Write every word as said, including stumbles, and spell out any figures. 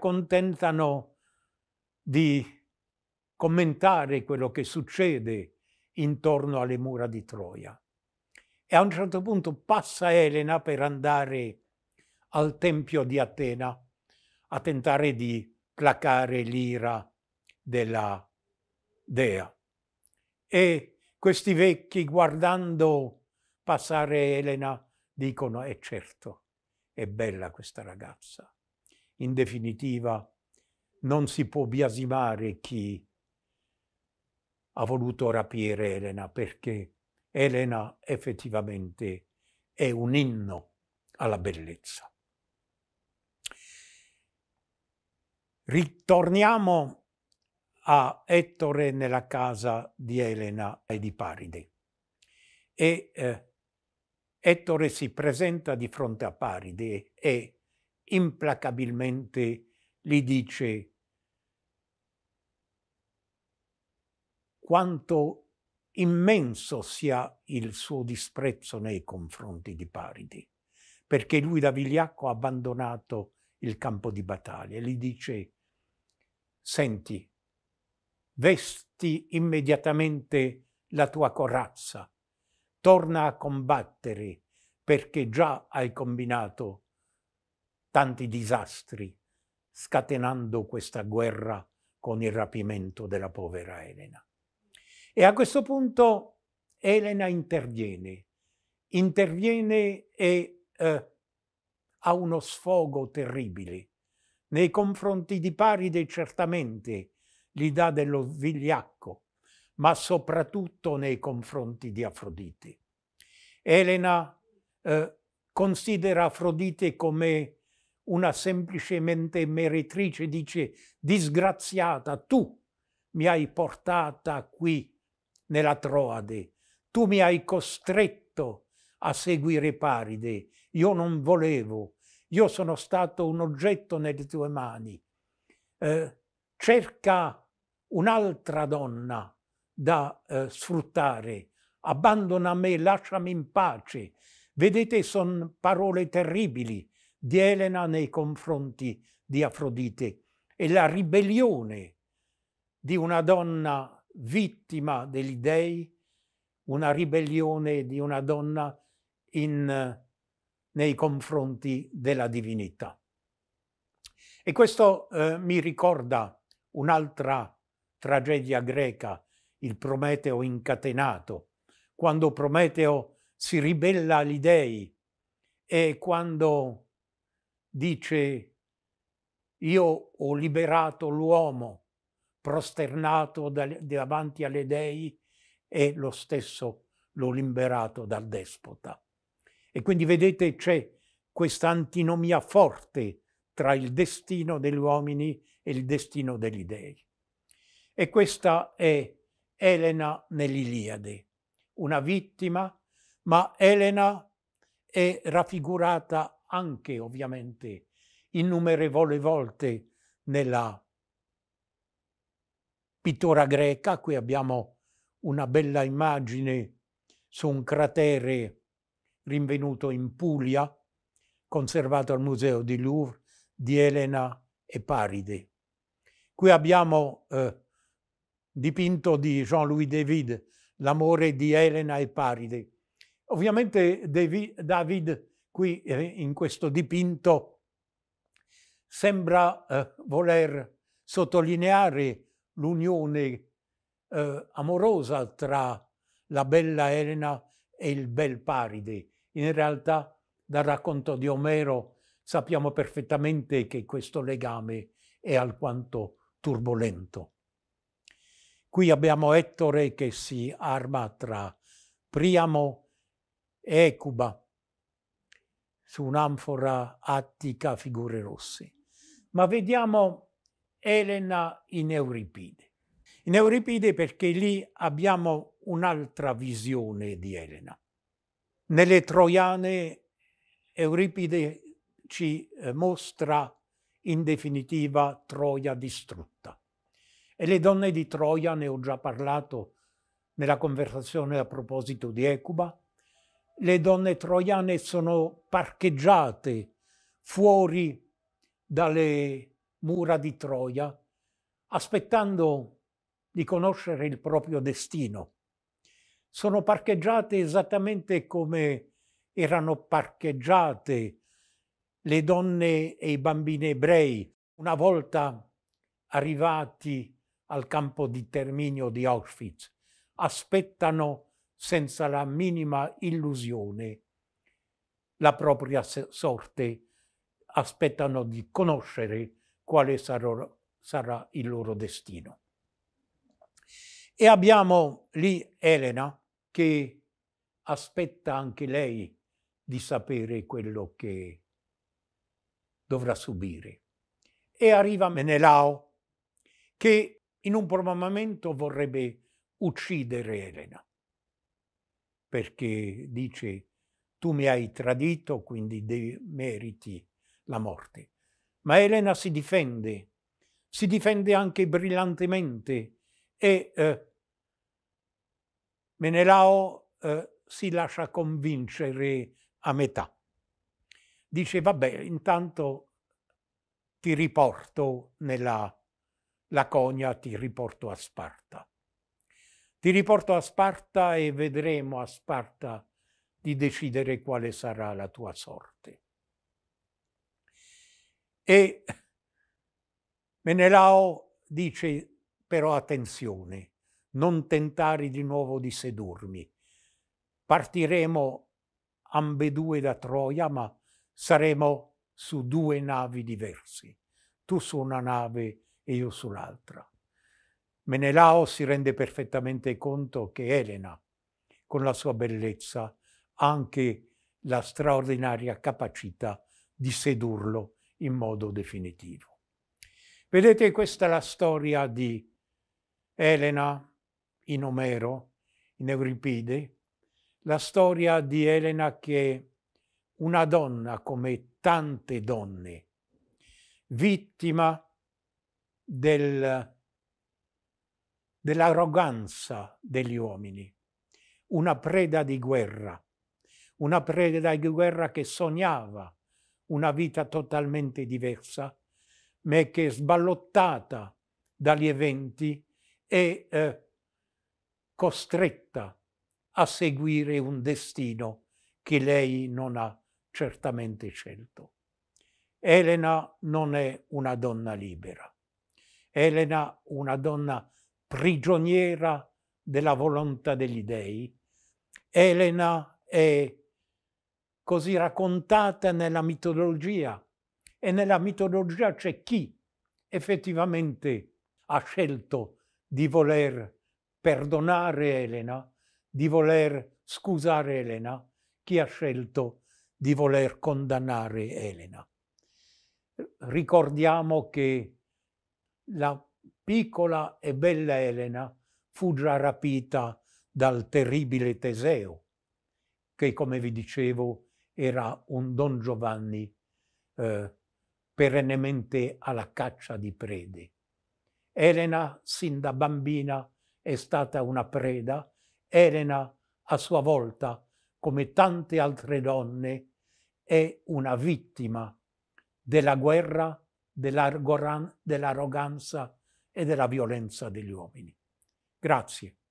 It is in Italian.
accontentano di commentare quello che succede intorno alle mura di Troia. E a un certo punto passa Elena per andare al Tempio di Atena a tentare di placare l'ira della dea. E questi vecchi, guardando passare Elena, dicono: è certo, è bella questa ragazza. In definitiva, non si può biasimare chi ha voluto rapire Elena, perché Elena effettivamente è un inno alla bellezza. Ritorniamo a Ettore nella casa di Elena e di Paride. E eh, Ettore si presenta di fronte a Paride e implacabilmente gli dice quanto immenso sia il suo disprezzo nei confronti di Paride, perché lui da vigliacco ha abbandonato il campo di battaglia e gli dice: senti, vesti immediatamente la tua corazza, torna a combattere, perché già hai combinato tanti disastri scatenando questa guerra con il rapimento della povera Elena. E a questo punto Elena interviene, interviene e eh, ha uno sfogo terribile. Nei confronti di Paride certamente gli dà dello vigliacco, ma soprattutto nei confronti di Afrodite. Elena eh, considera Afrodite come una semplicemente meretrice, dice: disgraziata, tu mi hai portata qui nella Troade, tu mi hai costretto a seguire Paride, io non volevo, io sono stato un oggetto nelle tue mani. Eh, cerca un'altra donna da eh, sfruttare, abbandona me, lasciami in pace. Vedete, sono parole terribili di Elena nei confronti di Afrodite. E la ribellione di una donna vittima degli dei, una ribellione di una donna in, nei confronti della divinità. E questo eh, mi ricorda un'altra tragedia greca, il Prometeo incatenato, quando Prometeo si ribella agli dei e quando dice: io ho liberato l'uomo prosternato davanti alle dei e lo stesso l'ho liberato dal despota. E quindi vedete, c'è questa antinomia forte tra il destino degli uomini e il destino degli dei. E questa è Elena nell'Iliade, una vittima, ma Elena è raffigurata anche ovviamente innumerevoli volte nella pittura greca. Qui abbiamo una bella immagine su un cratere rinvenuto in Puglia, conservato al Museo di Louvre, di Elena e Paride. Qui abbiamo eh, dipinto di Jean-Louis David l'amore di Elena e Paride. Ovviamente David, David qui eh, in questo dipinto sembra eh, voler sottolineare l'unione eh, amorosa tra la bella Elena e il bel Paride. In realtà, dal racconto di Omero sappiamo perfettamente che questo legame è alquanto turbolento. Qui abbiamo Ettore che si arma tra Priamo e Ecuba su un'anfora attica figure rosse. Ma vediamo Elena in Euripide. In Euripide perché lì abbiamo un'altra visione di Elena. Nelle Troiane Euripide ci mostra in definitiva Troia distrutta. E le donne di Troia, ne ho già parlato nella conversazione a proposito di Ecuba, le donne troiane sono parcheggiate fuori dalle mura di Troia, aspettando di conoscere il proprio destino. Sono parcheggiate esattamente come erano parcheggiate le donne e i bambini ebrei una volta arrivati al campo di terminio di Auschwitz. Aspettano senza la minima illusione la propria sorte, aspettano di conoscere quale sarà, sarà il loro destino. E abbiamo lì Elena che aspetta anche lei di sapere quello che dovrà subire. E arriva Menelao che in un primo momento vorrebbe uccidere Elena, perché dice: tu mi hai tradito, quindi devi, meriti la morte. Ma Elena si difende, si difende anche brillantemente e eh, Menelao eh, si lascia convincere a metà. Dice: vabbè, intanto ti riporto nella Laconia, ti riporto a Sparta. Ti riporto a Sparta e vedremo a Sparta di decidere quale sarà la tua sorte. E Menelao dice: però attenzione, non tentare di nuovo di sedurmi. Partiremo ambedue da Troia, ma saremo su due navi diverse. Tu su una nave e io sull'altra. Menelao si rende perfettamente conto che Elena, con la sua bellezza, ha anche la straordinaria capacità di sedurlo in modo definitivo. Vedete, questa è la storia di Elena in Omero, in Euripide, la storia di Elena che è una donna come tante donne, vittima del, dell'arroganza degli uomini, una preda di guerra, una preda di guerra che sognava una vita totalmente diversa, ma che è sballottata dagli eventi e eh, costretta a seguire un destino che lei non ha certamente scelto. Elena non è una donna libera. Elena una donna prigioniera della volontà degli dei. Elena è così raccontata nella mitologia, e nella mitologia c'è chi effettivamente ha scelto di voler perdonare Elena, di voler scusare Elena, chi ha scelto di voler condannare Elena. Ricordiamo che la piccola e bella Elena fu già rapita dal terribile Teseo, che, come vi dicevo, era un Don Giovanni eh, perennemente alla caccia di prede. Elena, sin da bambina, è stata una preda. Elena, a sua volta, come tante altre donne, è una vittima della guerra, dell'arroganza e della violenza degli uomini. Grazie.